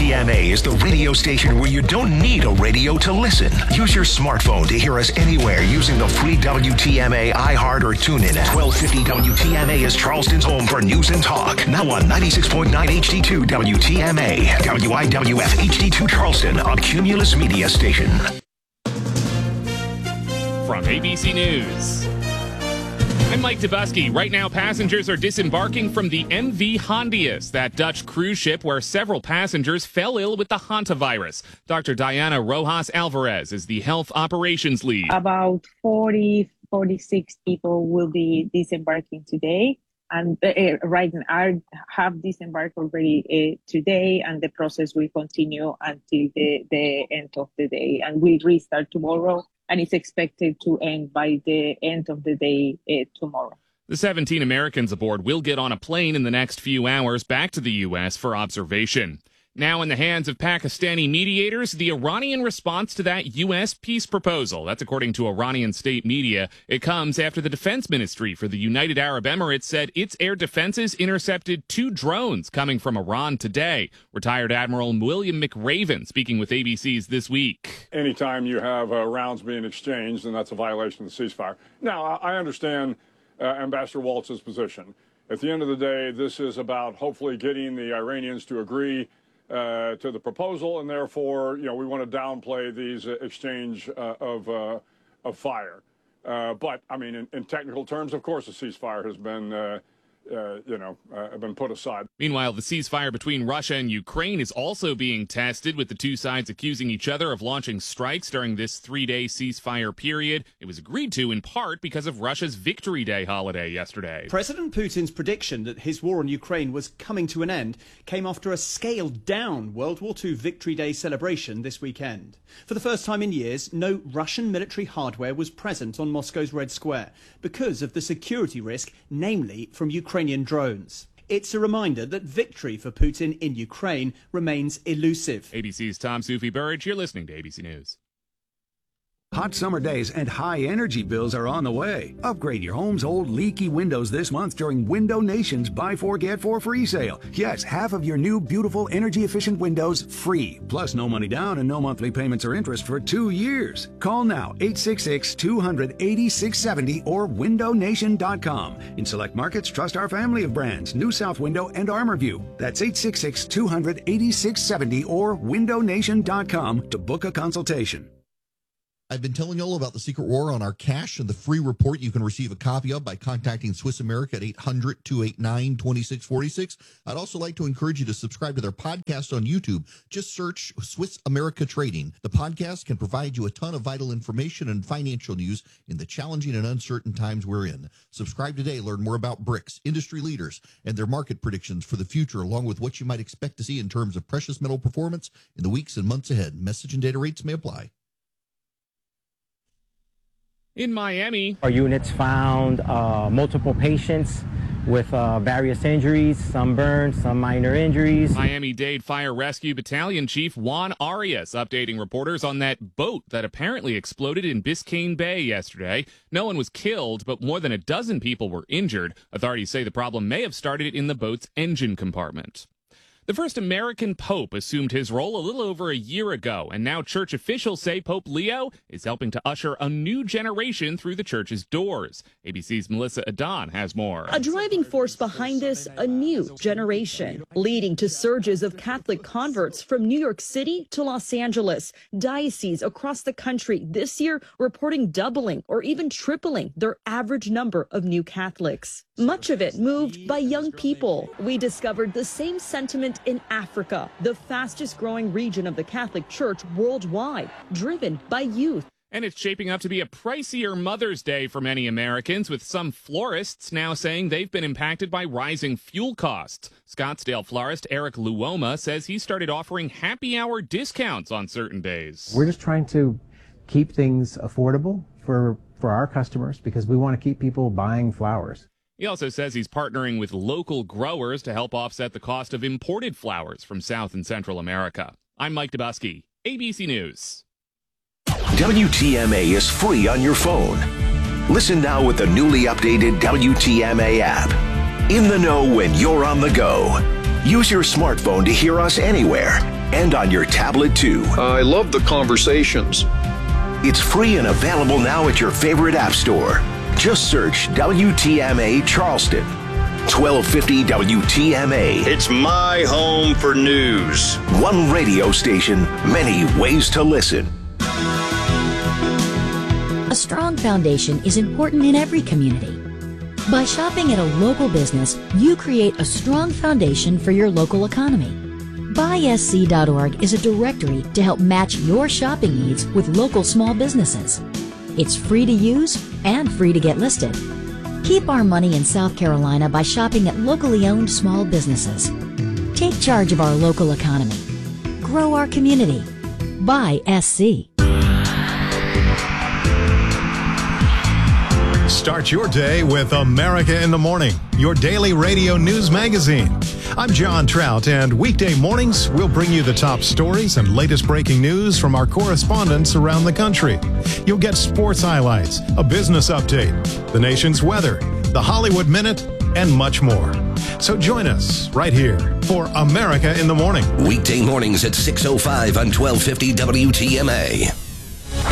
WTMA is the radio station where you don't need a radio to listen. Use your smartphone to hear us anywhere using the free WTMA iHeart or TuneIn app. 1250 WTMA is Charleston's home for news and talk. Now on 96.9 HD2 WTMA. WIWF HD2 Charleston, a Cumulus Media station. From ABC News, I'm Mike Dubusky. Right now, passengers are disembarking from the MV Hondius, that Dutch cruise ship where several passengers fell ill with the hantavirus. Dr. Diana Rojas Alvarez is the health operations lead. About 46 people will be disembarking today. And right now, have disembarked already today, and the process will continue until the end of the day. And we'll restart tomorrow, and it's expected to end by the end of the day tomorrow. The 17 Americans aboard will get on a plane in the next few hours back to the U.S. for observation. Now in the hands of Pakistani mediators, the Iranian response to that U.S. peace proposal. That's according to Iranian state media. It comes after the defense ministry for the United Arab Emirates said its air defenses intercepted 2 drones coming from Iran today. Retired Admiral William McRaven speaking with ABC's This Week. Anytime you have rounds being exchanged, then that's a violation of the ceasefire. Now, I understand Ambassador Waltz's position. At the end of the day, this is about hopefully getting the Iranians to agree to the proposal, and therefore, we want to downplay these exchange of fire. But I mean, in technical terms, of course, a ceasefire has been been put aside. Meanwhile, the ceasefire between Russia and Ukraine is also being tested, with the two sides accusing each other of launching strikes during this 3-day ceasefire period. It was agreed to in part because of Russia's Victory Day holiday yesterday. President Putin's prediction that his war on Ukraine was coming to an end came after a scaled-down World War II Victory Day celebration this weekend. For the first time in years, no Russian military hardware was present on Moscow's Red Square because of the security risk, namely from Ukrainian drones. It's a reminder that victory for Putin in Ukraine remains elusive. ABC's Tom Sufi Burridge, you're listening to ABC News. Hot summer days and high energy bills are on the way. Upgrade your home's old leaky windows this month during Window Nation's Buy 4 Get 4 free sale. Yes, half of your new beautiful energy efficient windows free. Plus no money down and no monthly payments or interest for 2 years. Call now 866-200-8670 or windownation.com. In select markets, trust our family of brands, New South Window and ArmorView. That's 866-200-8670 or windownation.com to book a consultation. I've been telling you all about the secret war on our cash and the free report you can receive a copy of by contacting Swiss America at 800-289-2646. I'd also like to encourage you to subscribe to their podcast on YouTube. Just search Swiss America Trading. The podcast can provide you a ton of vital information and financial news in the challenging and uncertain times we're in. Subscribe today. Learn more about BRICS, industry leaders, and their market predictions for the future, along with what you might expect to see in terms of precious metal performance in the weeks and months ahead. Message and data rates may apply. In Miami, our units found multiple patients with various injuries, some burns, some minor injuries. Miami-Dade Fire Rescue Battalion Chief Juan Arias updating reporters on that boat that apparently exploded in Biscayne Bay yesterday. No one was killed, but more than a dozen people were injured. Authorities say the problem may have started in the boat's engine compartment. The first American pope assumed his role a little over a year ago, and now church officials say Pope Leo is helping to usher a new generation through the church's doors. ABC's Melissa Adon has more. A driving force behind this, a new generation, leading to surges of Catholic converts from New York City to Los Angeles. Dioceses across the country this year reporting doubling or even tripling their average number of new Catholics. Much of it moved by young people. We discovered the same sentiment in Africa, the fastest growing region of the Catholic Church worldwide, driven by youth. And it's shaping up to be a pricier Mother's Day for many Americans, with some florists now saying they've been impacted by rising fuel costs. Scottsdale florist Eric Luoma says he started offering happy hour discounts on certain days. We're just trying to keep things affordable for our customers because we want to keep people buying flowers. He also says he's partnering with local growers to help offset the cost of imported flowers from South and Central America. I'm Mike Dubusky, ABC News. WTMA is free on your phone. Listen now with the newly updated WTMA app. In the know when you're on the go. Use your smartphone to hear us anywhere. and on your tablet too. I love the conversations. It's free and available now at your favorite app store. Just search WTMA Charleston. 1250 WTMA. It's my home for news. One radio station, many ways to listen. A strong foundation is important in every community. By shopping at a local business, you create a strong foundation for your local economy. BuySC.org is a directory to help match your shopping needs with local small businesses. It's free to use and free to get listed. Keep our money in South Carolina by shopping at locally owned small businesses. Take charge of our local economy. Grow our community. Buy SC. Start your day with America in the Morning, your daily radio news magazine. I'm John Trout, and weekday mornings, we'll bring you the top stories and latest breaking news from our correspondents around the country. You'll get sports highlights, a business update, the nation's weather, the Hollywood Minute, and much more. So join us right here for America in the Morning. Weekday mornings at 6:05 on 1250 WTMA.